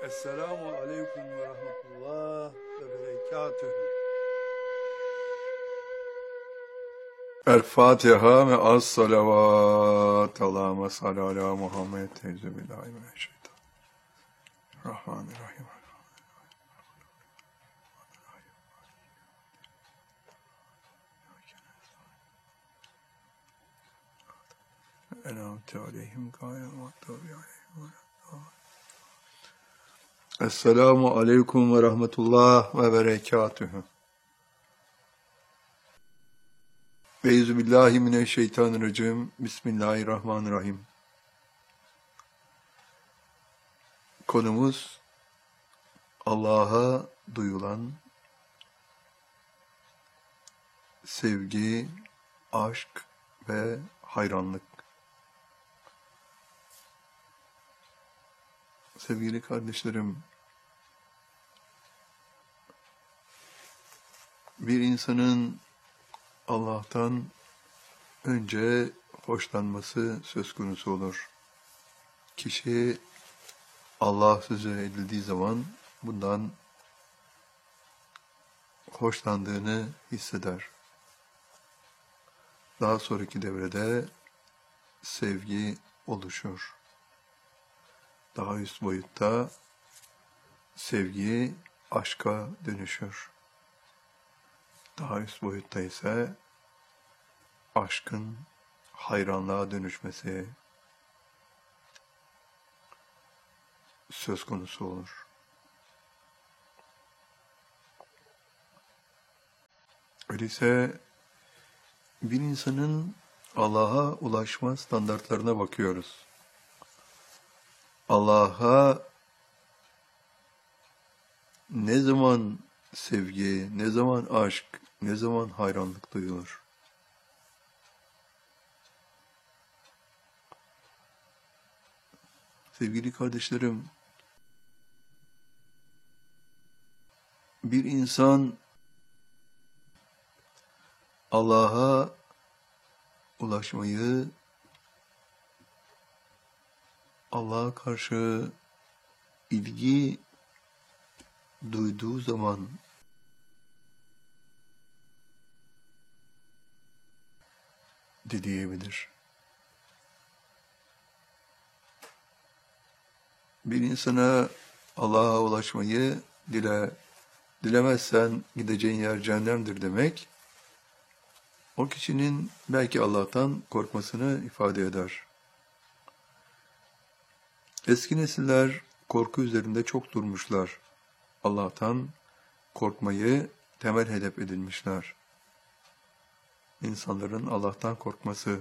Esselamu aleyküm ve rahmetullah ve berekatühü. El Fatiha ve az salavat. Allahümme salli ala Muhammed. Euzubillahimineşşeytanirracim. Rahmanirrahim. En'amte aleyhim gayrel mağdubi aleyhim. Esselamu aleyküm ve rahmetullah ve berekatühü. Euzubillahimineşşeytanirracim. Bismillahirrahmanirrahim. Konumuz Allah'a duyulan sevgi, aşk ve hayranlık. Sevgili kardeşlerim, bir insanın Allah'tan önce hoşlanması söz konusu olur. Kişi Allah sözü edildiği zaman bundan hoşlandığını hisseder. Daha sonraki devrede sevgi oluşur. Daha üst boyutta sevgi aşka dönüşür. Daha üst boyutta ise aşkın hayranlığa dönüşmesi söz konusu olur. Öyleyse bir insanın Allah'a ulaşma standartlarına bakıyoruz. Allah'a ne zaman sevgi, ne zaman aşk, ne zaman hayranlık duyulur? Sevgili kardeşlerim, bir insan Allah'a ulaşmayı, Allah'a karşı ilgi duyduğu zaman dileyebilir. Bir insana Allah'a ulaşmayı dilemezsen gideceğin yer cehennemdir demek, o kişinin belki Allah'tan korkmasını ifade eder. Eski nesiller korku üzerinde çok durmuşlar. Allah'tan korkmayı temel hedef edinmişler. İnsanların Allah'tan korkması.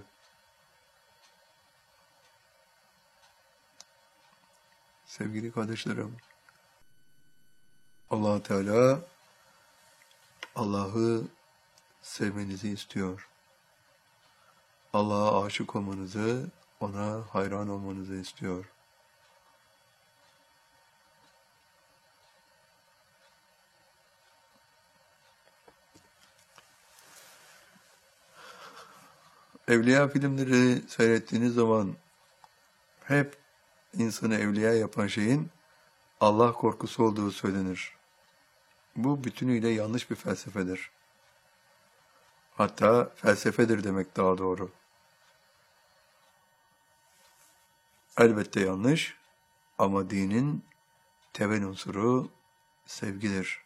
Sevgili kardeşlerim, Allah Teala Allah'ı sevmenizi istiyor. Allah'a aşık olmanızı, ona hayran olmanızı istiyor. Evliya filmleri seyrettiğiniz zaman hep insanı evliya yapan şeyin Allah korkusu olduğu söylenir. Bu bütünüyle yanlış bir felsefedir. Hatta felsefedir demek daha doğru. Elbette yanlış ama dinin temel unsuru sevgidir.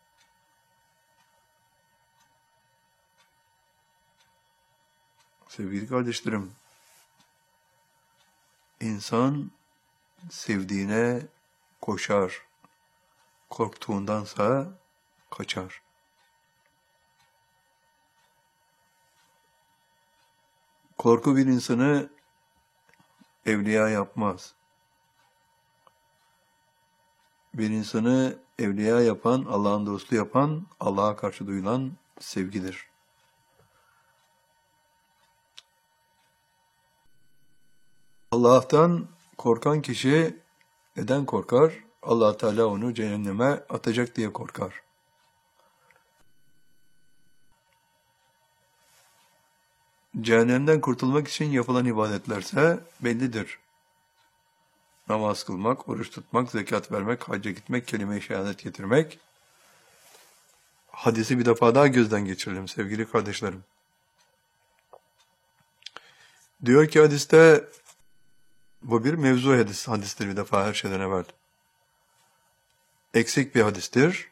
Sevgili kardeşlerim, insan sevdiğine koşar, korktuğundansa kaçar. Korku bir insanı evliya yapmaz. Bir insanı evliya yapan, Allah'ın dostu yapan, Allah'a karşı duyulan sevgidir. Allah'tan korkan kişi neden korkar? Allah Teala onu cehenneme atacak diye korkar. Cehennemden kurtulmak için yapılan ibadetlerse bellidir. namaz kılmak, oruç tutmak, zekat vermek, hacca gitmek, kelime-i şehadet getirmek. Hadisi bir defa daha gözden geçirelim sevgili kardeşlerim. Diyor ki hadiste, bu bir mevzu hadistir bir defa her şeyden evvel. Eksik bir hadistir.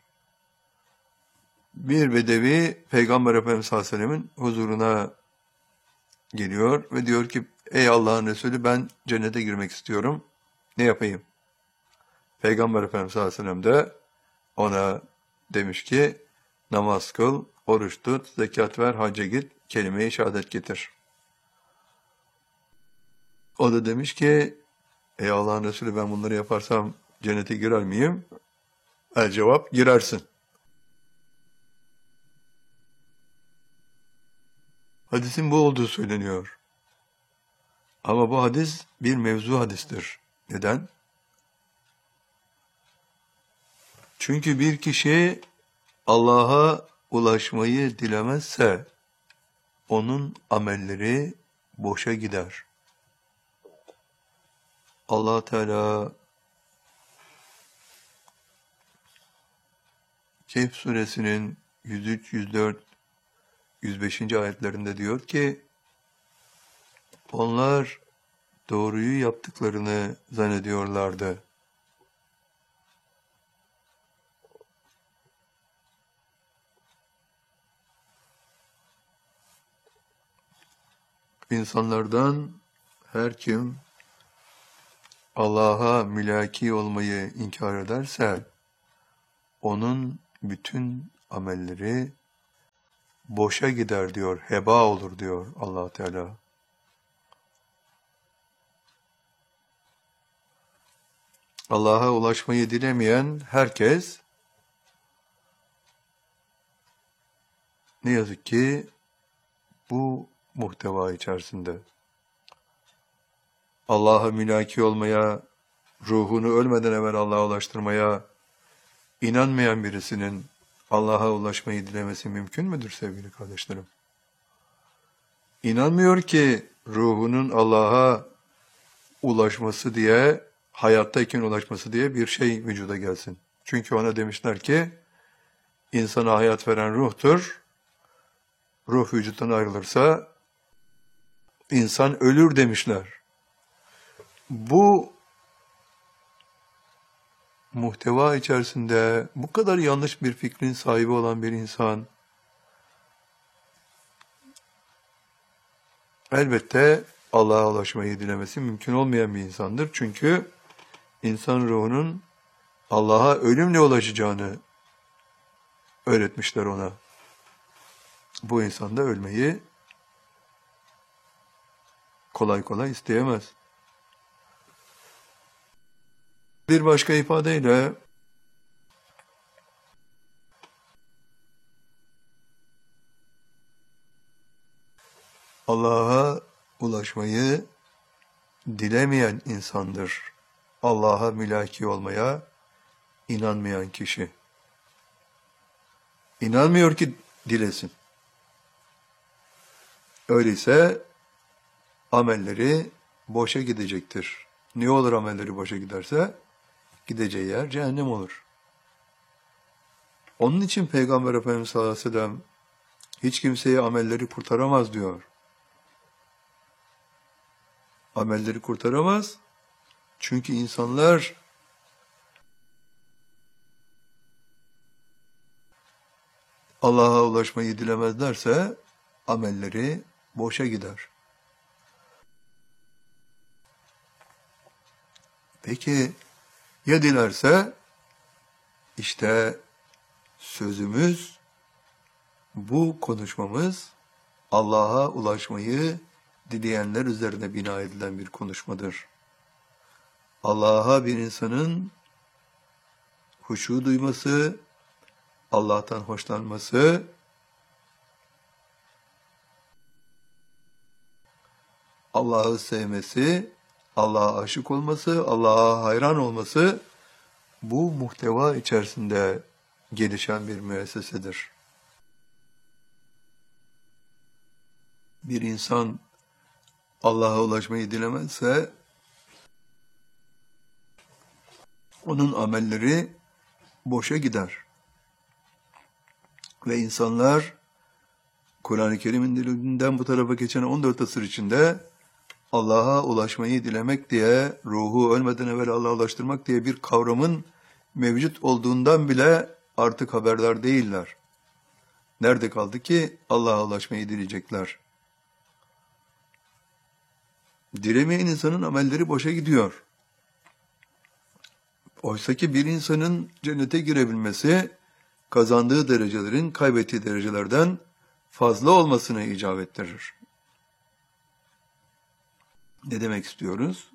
Bir bedevi Peygamber Efendimiz sallallahu aleyhi ve sellemin huzuruna geliyor ve diyor ki, ey Allah'ın Resulü, ben cennete girmek istiyorum. Ne yapayım? Peygamber Efendimiz sallallahu aleyhi ve sellem de ona demiş ki, namaz kıl, oruç tut, zekat ver, hacca git, kelime-i şehadet getir. O da demiş ki, ey Allah'ın Resulü, ben bunları yaparsam cennete girer miyim? El cevap, girersin. Hadisin bu olduğu söyleniyor. Ama bu hadis bir mevzu hadistir. Neden? Çünkü bir kişi Allah'a ulaşmayı dilemezse onun amelleri boşa gider. Allah Teala Kehf suresinin 103, 104, 105. ayetlerinde diyor ki, onlar doğruyu yaptıklarını zannediyorlardı. İnsanlardan her kim Allah'a mülaki olmayı inkar ederse, onun bütün amelleri boşa gider diyor, heba olur diyor Allah Teala. Allah'a ulaşmayı dilemeyen herkes ne yazık ki bu muhteva içerisinde. Allah'a mülaki olmaya, ruhunu ölmeden evvel Allah'a ulaştırmaya inanmayan birisinin Allah'a ulaşmayı dilemesi mümkün müdür sevgili kardeşlerim? İnanmıyor ki ruhunun Allah'a ulaşması diye, hayattayken ulaşması diye bir şey vücuda gelsin. Çünkü ona demişler ki, insana hayat veren ruhtur. Ruh vücuttan ayrılırsa insan ölür demişler. Bu muhteva içerisinde bu kadar yanlış bir fikrin sahibi olan bir insan elbette Allah'a ulaşmayı dilemesi mümkün olmayan bir insandır. Çünkü insan ruhunun Allah'a ölümle ulaşacağını öğretmişler ona. Bu insan da ölmeyi kolay kolay isteyemez. Bir başka ifadeyle Allah'a ulaşmayı dilemeyen insandır. Allah'a mülaki olmaya inanmayan kişi. İnanmıyor ki dilesin. Öyleyse amelleri boşa gidecektir. Ne olur amelleri boşa giderse? Gideceği yer cehennem olur. Onun için Peygamber Efendimiz sallallahu aleyhi ve sellem hiç kimseyi amelleri kurtaramaz diyor. Amelleri kurtaramaz. Çünkü insanlar Allah'a ulaşmayı dilemezlerse amelleri boşa gider. Peki ya dilerse? İşte sözümüz, bu konuşmamız Allah'a ulaşmayı dileyenler üzerine bina edilen bir konuşmadır. Allah'a bir insanın huşu duyması, Allah'tan hoşlanması, Allah'ı sevmesi, Allah'a aşık olması, Allah'a hayran olması bu muhteva içerisinde gelişen bir müessesedir. Bir insan Allah'a ulaşmayı dilemezse onun amelleri boşa gider. Ve insanlar Kur'an-ı Kerim'in dilinden bu tarafa geçen 14 asır içinde Allah'a ulaşmayı dilemek diye, ruhu ölmeden evvel Allah'a ulaştırmak diye bir kavramın mevcut olduğundan bile artık haberdar değiller. Nerede kaldı ki Allah'a ulaşmayı dileyecekler? Dilemeyen insanın amelleri boşa gidiyor. Oysaki bir insanın cennete girebilmesi, kazandığı derecelerin kaybettiği derecelerden fazla olmasını icap ettirir. Ne demek istiyoruz?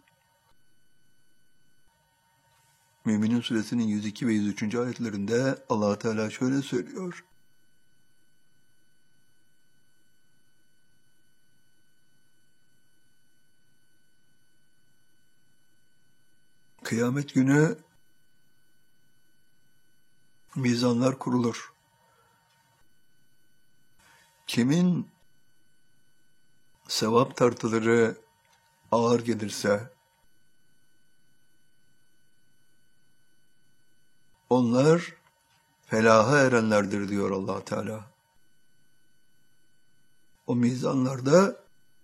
Mü'minun suresinin 102 ve 103. ayetlerinde Allah Teala şöyle söylüyor. Kıyamet günü mizanlar kurulur. Kimin sevap tartıları ağır gelirse, onlar felaha erenlerdir diyor Allah Teala. O mizanlarda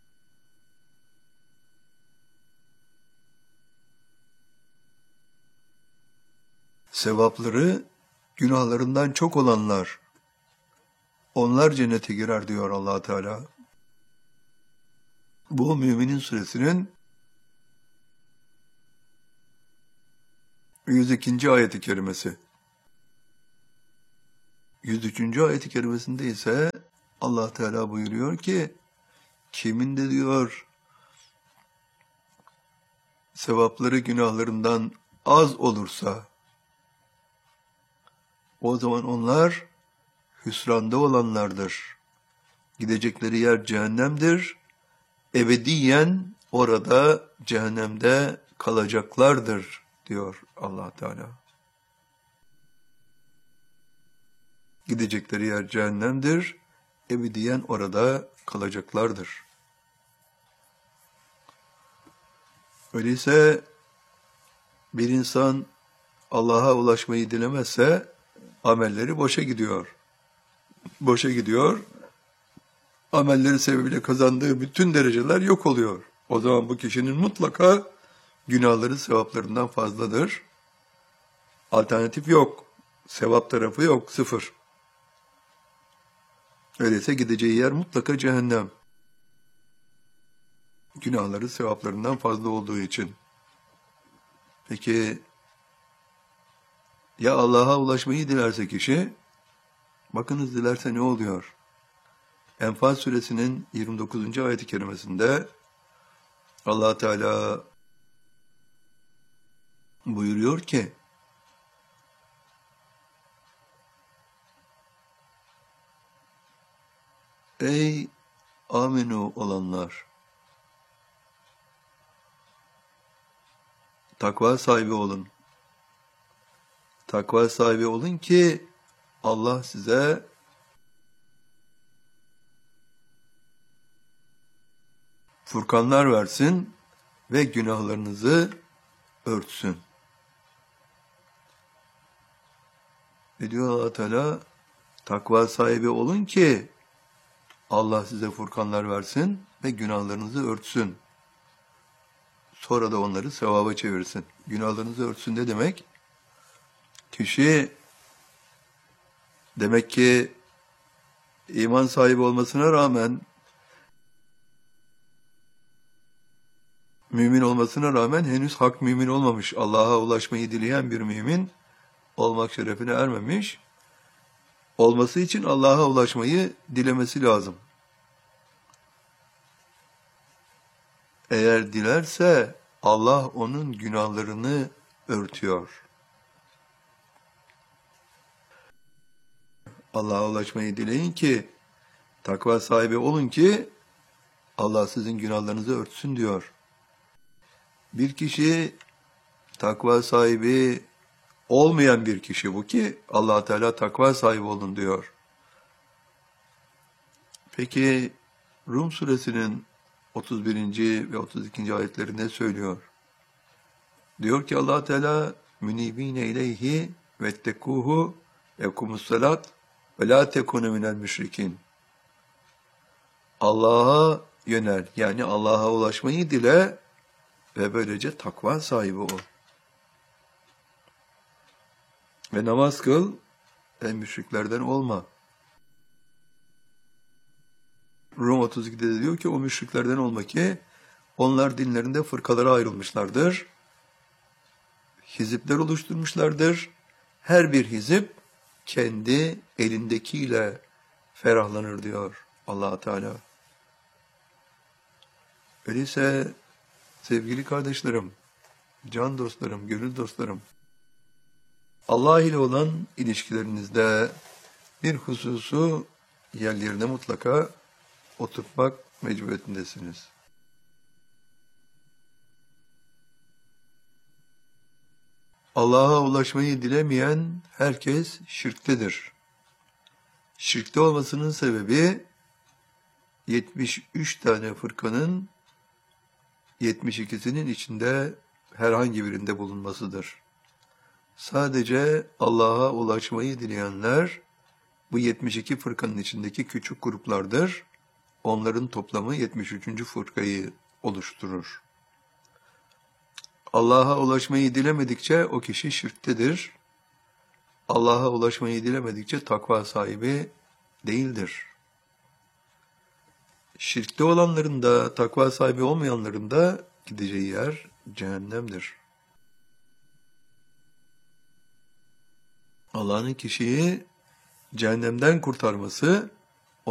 sevapları günahlarından çok olanlar, onlar cennete girer diyor Allah Teala. Bu Müminin suresinin 102. ayet-i kerimesi. 103. ayet-i kerimesinde ise Allah Teala buyuruyor ki, kimin de diyor sevapları günahlarından az olursa, o zaman onlar hüsranda olanlardır. Gidecekleri yer cehennemdir. Ebediyen orada cehennemde kalacaklardır diyor Allah Teala. Gidecekleri yer cehennemdir. Ebediyen orada kalacaklardır. Öyleyse bir insan Allah'a ulaşmayı dilemezse amelleri boşa gidiyor. Boşa gidiyor. Amelleri sebebiyle kazandığı bütün dereceler yok oluyor. O zaman bu kişinin mutlaka günahları sevaplarından fazladır. Alternatif yok. Sevap tarafı yok. Sıfır. Öyleyse gideceği yer mutlaka cehennem. Günahları sevaplarından fazla olduğu için. Peki ya Allah'a ulaşmayı dilerse kişi? Bakınız dilerse ne oluyor? Enfal suresinin 29. ayet-i kerimesinde Allah Teala buyuruyor ki, ey aminu olanlar, takva sahibi olun. Takva sahibi olun ki Allah size furkanlar versin ve günahlarınızı örtsün. Ne diyor Allah Teala? Takva sahibi olun ki Allah size furkanlar versin ve günahlarınızı örtsün. Sonra da onları sevaba çevirsin. Günahlarınızı örtsün ne demek? Kişi demek ki iman sahibi olmasına rağmen, mümin olmasına rağmen henüz hak mümin olmamış, Allah'a ulaşmayı dileyen bir mümin olmak şerefine ermemiş. Olması için Allah'a ulaşmayı dilemesi lazım. Eğer dilerse Allah onun günahlarını örtüyor. Allah'a ulaşmayı dileyin ki, takva sahibi olun ki Allah sizin günahlarınızı örtsün diyor. Bir kişi takva sahibi olmayan bir kişi bu ki Allah Teala takva sahibi olun diyor. Peki Rum suresinin 31. ve 32. ayetlerinde söylüyor. Diyor ki Allah Teala, münibine ileyhi vettekuhu ekumussalat ve la tekunu minel müşrikin. Allah'a yönel, yani Allah'a ulaşmayı dile ve böylece takva sahibi ol. Ve namaz kıl ve müşriklerden olma. Rum 32'de de diyor ki o müşriklerden olma ki onlar dinlerinde fırkalara ayrılmışlardır. Hizipler oluşturmuşlardır. Her bir hizip kendi elindekiyle ferahlanır diyor Allah Teala. Öyleyse sevgili kardeşlerim, can dostlarım, gönül dostlarım, Allah ile olan ilişkilerinizde bir hususu yerlerine mutlaka oturtmak mecburiyetindesiniz. Allah'a ulaşmayı dilemeyen herkes şirktedir. Şirkte olmasının sebebi 73 tane fırkanın 72'sinin içinde herhangi birinde bulunmasıdır. Sadece Allah'a ulaşmayı dileyenler bu 72 fırkanın içindeki küçük gruplardır. Onların toplamı 73. fırkayı oluşturur. Allah'a ulaşmayı dilemedikçe o kişi şirktedir. Allah'a ulaşmayı dilemedikçe takva sahibi değildir. Şirkte olanların da takva sahibi olmayanların da gideceği yer cehennemdir. Allah'ın kişiyi cehennemden kurtarması